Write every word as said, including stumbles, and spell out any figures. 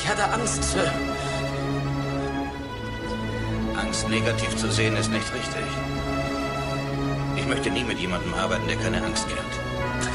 Ich hatte Angst, Sir. Angst negativ zu sehen ist nicht richtig. Ich möchte nie mit jemandem arbeiten, der keine Angst kennt.